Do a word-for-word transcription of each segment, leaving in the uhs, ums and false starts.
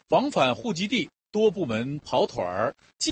往返户籍地，多部门跑腿儿。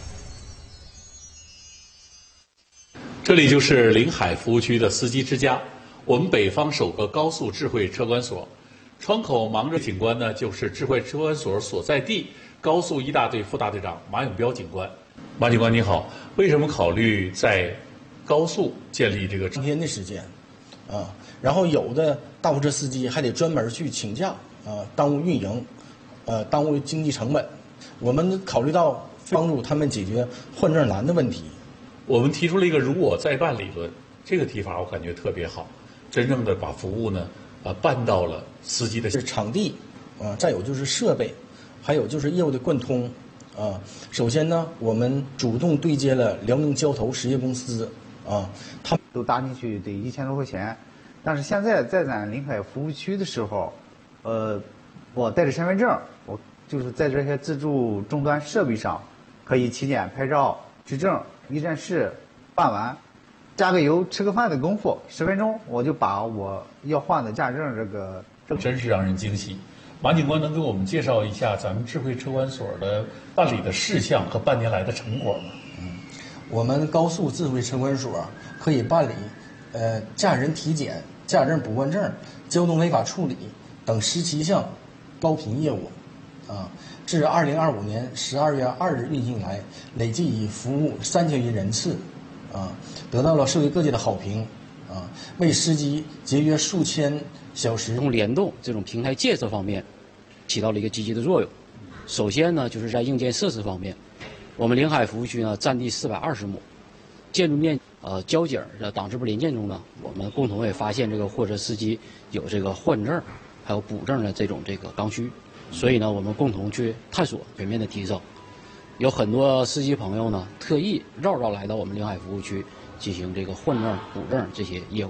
这里就是临海服务区的司机之家，我们北方首个高速智慧车管所。窗口忙着警官呢，就是智慧车管所所在地高速一大队副大队长马永彪警官。马警官你好，为什么考虑在高速建立这个当天的时间啊？然后有的大货车司机还得专门去请假啊，耽误运营，呃，耽误经济成本。我们考虑到帮助他们解决换证难的问题。 我们提出了一个如我再办理论，这个提法我感觉特别好，真正的把服务呢，呃，办到了司机的是场地，啊，再有就是设备，还有就是业务的贯通，啊，首先呢，我们主动对接了辽宁交投实业公司，啊，他们都搭进去得一千多块钱，但是现在在咱临海服务区的时候，呃，我带着身份证，我就是在这些自助终端设备上，可以体检、拍照、执证。一站式办完，加个油吃个饭的功夫，十分钟我就把我要换的驾证这个， 真是让人惊喜。马警官能给我们介绍一下咱们智慧车管所的办理的事项和半年来的成果吗？ 嗯，我们高速智慧车管所可以办理，呃，驾人体检、驾证补换证、交通违法处理等十七项高频业务，啊。至二零二五年十二月二日运行以来，累计已服务三千余人次，啊，得到了社会各界的好评，啊，为司机节约数千小时。 从联动这种平台建设方面，起到了一个积极的作用。首先呢，就是在硬件设施方面，我们临海服务区呢占地四百二十亩，建筑面呃交警的党支部联建中呢，我们共同也发现这个货车司机有这个换证，还有补证的这种这个刚需。所以呢，我们共同去探索全面的提升。有很多司机朋友呢，特意绕绕来到我们临海服务区进行这个换证、补证这些业务。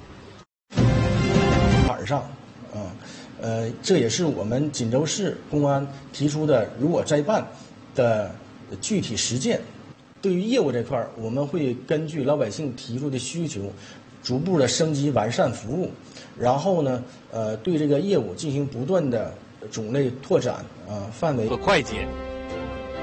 板上，啊，呃，这也是我们锦州市公安提出的“如我再办”的具体实践。对于业务这块儿，我们会根据老百姓提出的需求，逐步的升级完善服务，然后呢，呃，对这个业务进行不断的种类拓展，啊、呃，范围和快捷。